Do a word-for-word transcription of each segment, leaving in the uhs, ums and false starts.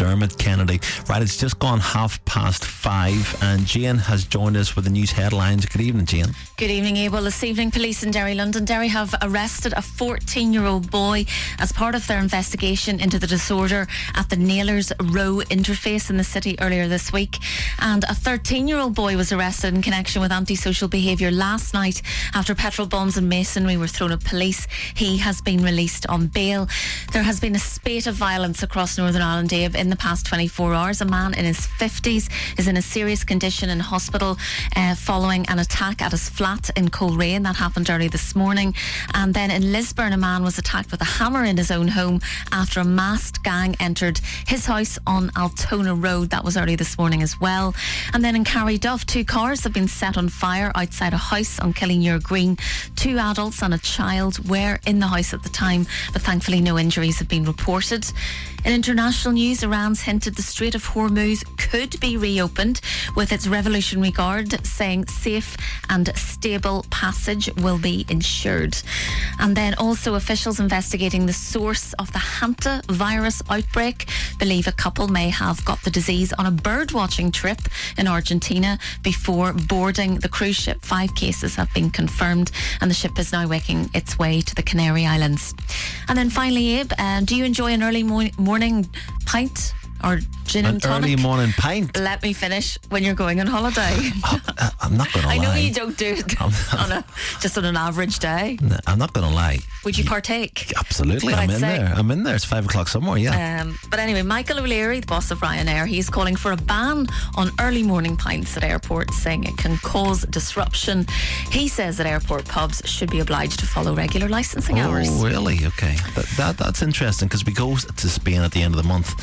Dermot Kennedy. Right, it's just gone half past five, and Jane has joined us with the news headlines. Good evening, Jane. Good evening, Abe. Well, this evening, police in Derry, London, Derry have arrested a fourteen-year-old boy as part of their investigation into the disorder at the Nailers Row interface in the city earlier this week. And a thirteen-year-old boy was arrested in connection with antisocial behaviour last night after petrol bombs and masonry were thrown at police. He has been released on bail. There has been a spate of violence across Northern Ireland, Abe, in the past twenty-four hours. A man in his fifties is in a serious condition in hospital uh, following an attack at his flat in Coleraine. That happened early this morning. And then in Lisburn, a man was attacked with a hammer in his own home after a masked gang entered his house on Altona Road. That was early this morning as well. And then in Carryduff, two cars have been set on fire outside a house on Killinure Green. Two adults and a child were in the house at the time, but thankfully no injuries have been reported. In international news, Iran's hinted the Strait of Hormuz could be reopened, with its Revolutionary Guard saying safe and stable passage will be ensured. And then also officials investigating the source of the Hanta virus outbreak believe a couple may have got the disease on a bird-watching trip in Argentina before boarding the cruise ship. Five cases have been confirmed, and the ship is now making its way to the Canary Islands. And then finally, Abe, uh, do you enjoy an early mo- morning pint or gin An and tonic? early morning pint. Let me finish. When you're going on holiday. Oh, I'm not going to lie. I know you don't do it on a, just on an average day. No, I'm not going to lie. Would you partake? Absolutely, But I'm I'd in say- there. I'm in there. It's five o'clock somewhere, yeah. Um, but anyway, Michael O'Leary, the boss of Ryanair, he's calling for a ban on early morning pints at airports, saying it can cause disruption. He says that airport pubs should be obliged to follow regular licensing hours. Oh, really? Okay. That, that That's interesting, because we go to Spain at the end of the month,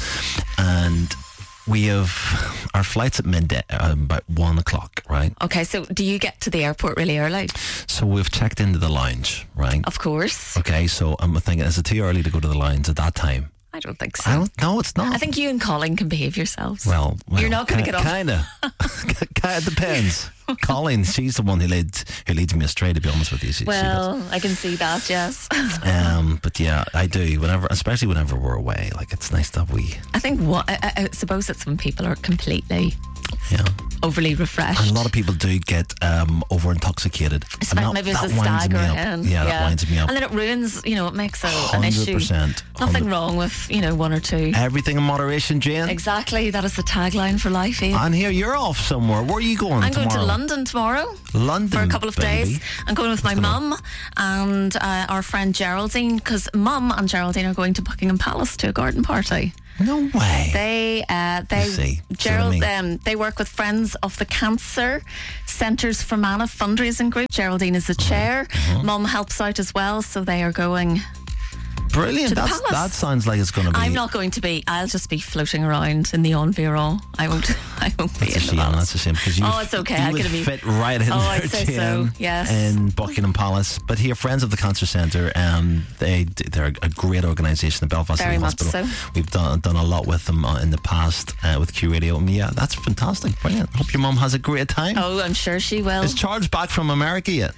and we have our flights at midday, um, about one o'clock, right? Okay, so do you get to the airport really early? So we've checked into the lounge, right? Of course. Okay, so I'm thinking, is it too early to go to the lounge at that time? I don't think so. I don't know, it's not. I think you and Colin can behave yourselves. Well, well You're not going to get off. Kind of. It depends. Colleen, she's the one who leads who leads me astray, to be honest with you. She, Well, I can see that, yes. she um, but yeah, I do. Whenever, especially whenever we're away, like it's nice that we. I think what I, I suppose that some people are completely Yeah. overly refreshed. And a lot of people do get um, over intoxicated. It's like maybe it's a stag or a hen. Yeah, that winds me up. And then it ruins, you know, it makes a, an issue. one hundred percent. Nothing wrong with, you know, one or two. Everything in moderation, Jane. Exactly. That is the tagline for life, Abe. And here you're off somewhere. Where are you going I'm tomorrow? going to London tomorrow. London, for a couple of baby. days. I'm going with my mum and uh, our friend Geraldine, because mum and Geraldine are going to Buckingham Palace to a garden party. No way. They, uh, they, see. See what I Gerald, mean? um, they work with Friends of the Cancer Centres Fermanagh fundraising group. Geraldine is the chair. Uh-huh. Mum helps out as well, so they are going. Brilliant. to the That's, palace. that sounds like it's going to be. I'm not going to be. I'll just be floating around in the environ. I won't. I won't be That's a in shame. the palace. That's a shame, because you. Oh, it's okay. You I would could have fit right in Oh, there, I'd say so, Jane, yes. in Buckingham Palace. But here, Friends of the Cancer Centre, um, they they're a great organisation in Belfast Very City much Hospital. so. We've done done a lot with them uh, in the past uh, with Q Radio. And yeah, that's fantastic. Brilliant. Hope your mum has a great time. Oh, I'm sure she will. Is Charles back from America yet?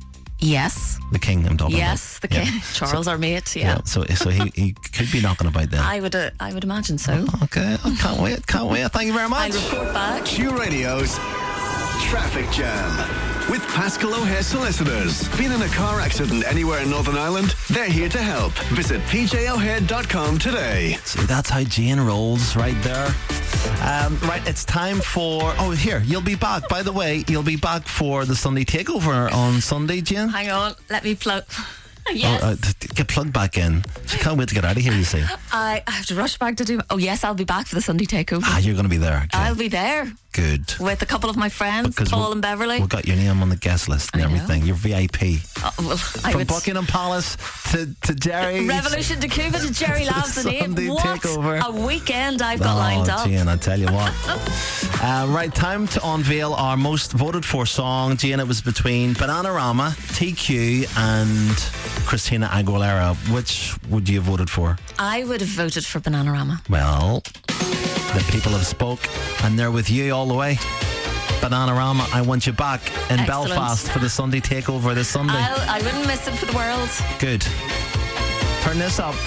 Yes. The King, I'm talking Yes, the about. king. Yeah. Charles, So- our mate. Yeah. So so he, he could be knocking about then. I would. Uh, I would imagine so. Okay, I can't wait. Can't wait. Thank you very I'll much. report back. Q Radio's Traffic Jam with Pascal O'Hare Solicitors. Been in a car accident anywhere in Northern Ireland? They're here to help. Visit p j o'hare dot com today. See, that's how Jane rolls right there. Um, right, it's time for... Oh, here, you'll be back. By the way, you'll be back for the Sunday Takeover on Sunday, Jane. Hang on. Let me plug. Yes. Oh, uh, t- t- get plugged back in. She can't wait to get out of here, you see. I, I have to rush back to do. Oh yes, I'll be back for the Sunday takeover. Ah, you're going to be there. Okay. I'll be there Good. with a couple of my friends, Because Paul we'll- and Beverly. We've got your name on the guest list and I know. everything. You're V I P. Oh, well, I From would. Buckingham Palace to, to Jerry. Revolution to Cuba to Jerry Labs and Abe. Sunday What takeover. a weekend I've got lined up. Oh, Jane, I tell you what. uh, right, time to unveil our most voted for song. Jane, it was between Bananarama, T Q and Christina Aguilera. Which would you have voted for? I would have voted for Bananarama. Well, the people have spoke, and they're with you all the way. Bananarama, I want you back in Excellent. Belfast for the Sunday takeover this Sunday. I'll, I wouldn't miss it for the world. Good. Turn this up.